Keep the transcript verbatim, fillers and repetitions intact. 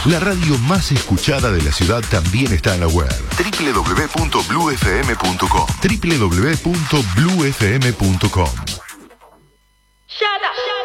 La radio más escuchada de la ciudad también está en la web. doble u doble u doble u punto blue f m punto com doble u doble u doble u punto blue f m punto com. Shut up.